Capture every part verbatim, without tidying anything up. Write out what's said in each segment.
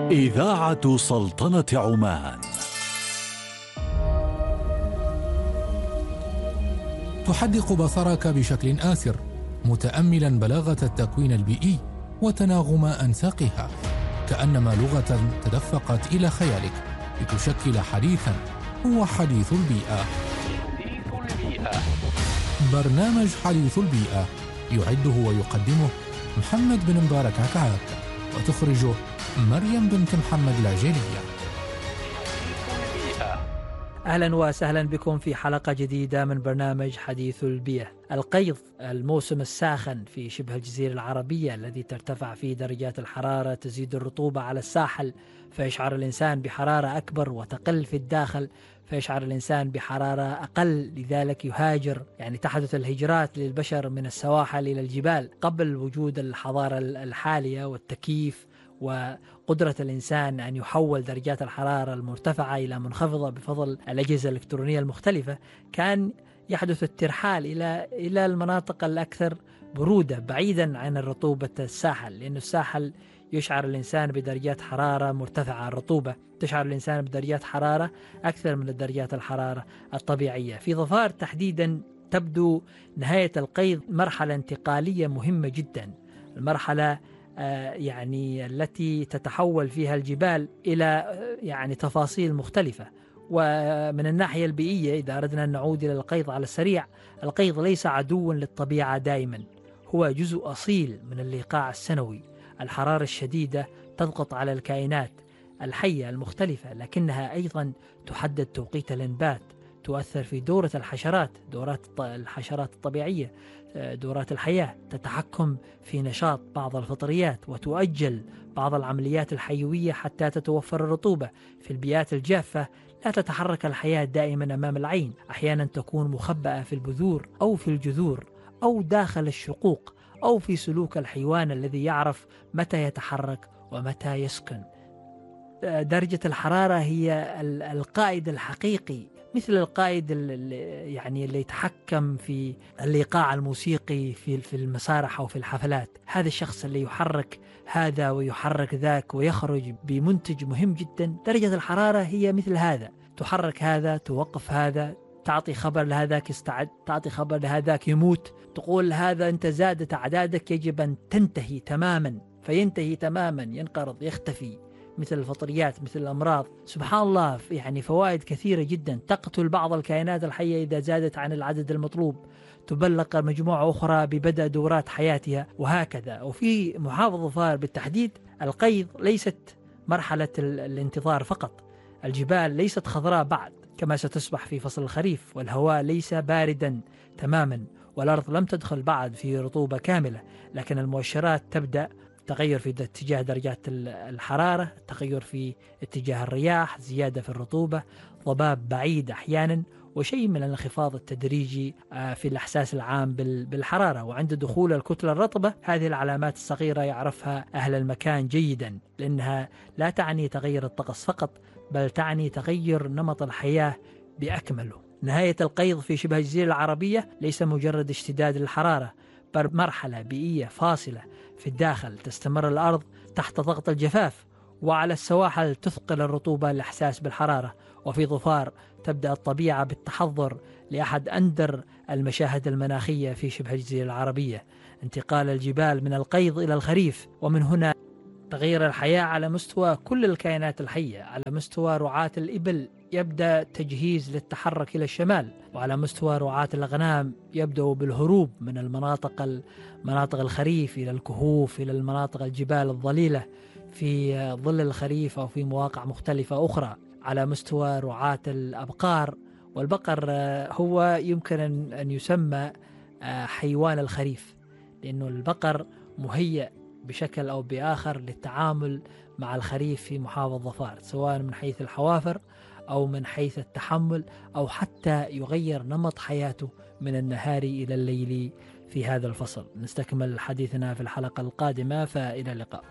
إذاعة سلطنة عمان تحدق بصرك بشكل آسر، متأملا بلاغة التكوين البيئي وتناغم أنساقها، كأنما لغة تدفقت إلى خيالك لتشكل حديثا هو حديث البيئة. برنامج حديث البيئة يعده ويقدمه محمد بن مبارك عكعاك، وتخرجه مريم بنت محمد العجيلية. أهلا وسهلا بكم في حلقة جديدة من برنامج حديث البيئة. القيظ، الموسم الساخن في شبه الجزيرة العربية الذي ترتفع فيه درجات الحرارة، تزيد الرطوبة على الساحل فيشعر الإنسان بحرارة أكبر، وتقل في الداخل فيشعر الإنسان بحرارة أقل، لذلك يهاجر، يعني تحدث الهجرات للبشر من السواحل إلى الجبال قبل وجود الحضارة الحالية والتكييف وقدرة الإنسان أن يحول درجات الحرارة المرتفعة إلى منخفضة بفضل الأجهزة الإلكترونية المختلفة. كان يحدث الترحال إلى إلى المناطق الأكثر برودة بعيدا عن الرطوبة الساحل، لأن الساحل يشعر الإنسان بدرجات حرارة مرتفعة، الرطوبة تشعر الإنسان بدرجات حرارة أكثر من درجات الحرارة الطبيعية. في ظفار تحديدا تبدو نهاية القيظ مرحلة انتقالية مهمة جدا، المرحلة يعني التي تتحول فيها الجبال إلى يعني تفاصيل مختلفة. ومن الناحية البيئية، إذا أردنا أن نعود إلى القيظ على السريع، القيظ ليس عدوا للطبيعة دائما، هو جزء أصيل من اللقاع السنوي. الحرارة الشديدة تضغط على الكائنات الحية المختلفة، لكنها أيضا تحدد توقيت الإنبات، تؤثر في دورة الحشرات، دورات الحشرات الطبيعية، دورات الحياة، تتحكم في نشاط بعض الفطريات، وتؤجل بعض العمليات الحيوية حتى تتوفر الرطوبة. في البيئات الجافة لا تتحرك الحياة دائما أمام العين، أحيانا تكون مخبأة في البذور أو في الجذور أو داخل الشقوق أو في سلوك الحيوان الذي يعرف متى يتحرك ومتى يسكن. درجة الحرارة هي القائد الحقيقي، مثل القائد اللي يعني اللي يتحكم في الإيقاع الموسيقي في في المسارح أو في الحفلات. هذا الشخص اللي يحرك هذا ويحرك ذاك ويخرج بمنتج مهم جدا. درجة الحرارة هي مثل هذا، تحرك هذا، توقف هذا، تعطي خبر لهذاك استعد، تعطي خبر لهذاك يموت، تقول هذا أنت زادت أعدادك يجب أن تنتهي تماما، فينتهي تماما، ينقرض، يختفي، مثل الفطريات، مثل الأمراض. سبحان الله، يعني فوائد كثيرة جدا. تقتل بعض الكائنات الحية إذا زادت عن العدد المطلوب، تبلغ مجموعة أخرى ببدء دورات حياتها، وهكذا. وفي محافظة ظفار بالتحديد، القيظ ليست مرحلة الانتظار فقط، الجبال ليست خضراء بعد كما ستصبح في فصل الخريف، والهواء ليس باردا تماما، والأرض لم تدخل بعد في رطوبة كاملة، لكن المؤشرات تبدأ تغير في اتجاه درجات الحرارة، تغير في اتجاه الرياح، زيادة في الرطوبة، ضباب بعيد أحيانا، وشيء من الانخفاض التدريجي في الإحساس العام بالحرارة. وعند دخول الكتلة الرطبة، هذه العلامات الصغيرة يعرفها أهل المكان جيدا، لأنها لا تعني تغير الطقس فقط، بل تعني تغير نمط الحياة بأكمله. نهاية القيظ في شبه الجزيرة العربية ليس مجرد اشتداد الحرارة، بل مرحلة بيئية فاصلة. في الداخل تستمر الأرض تحت ضغط الجفاف، وعلى السواحل تثقل الرطوبة الإحساس بالحرارة، وفي ظفار تبدأ الطبيعة بالتحضر لأحد أندر المشاهد المناخية في شبه الجزيرة العربية، انتقال الجبال من القيظ إلى الخريف. ومن هنا تغير الحياة على مستوى كل الكائنات الحية. على مستوى رعاة الإبل يبدأ تجهيز للتحرك إلى الشمال، وعلى مستوى رعاة الأغنام يبدأوا بالهروب من المناطق مناطق الخريف إلى الكهوف، إلى المناطق الجبال الظليلة في ظل الخريف أو في مواقع مختلفة أخرى. على مستوى رعاة الأبقار، والبقر هو يمكن أن يسمى حيوان الخريف، لأنه البقر مهيأ بشكل أو بآخر للتعامل مع الخريف في محافظة ظفار، سواء من حيث الحوافر أو من حيث التحمل، أو حتى يغير نمط حياته من النهار إلى الليل في هذا الفصل. نستكمل حديثنا في الحلقة القادمة، فإلى اللقاء.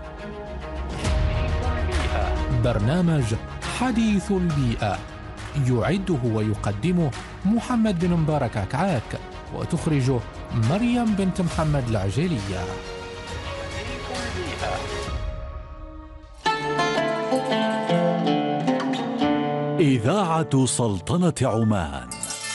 برنامج حديث البيئة يعده ويقدمه محمد بن مبارك عكعاك، وتخرجه مريم بنت محمد العجيلية. إذاعة سلطنة عمان.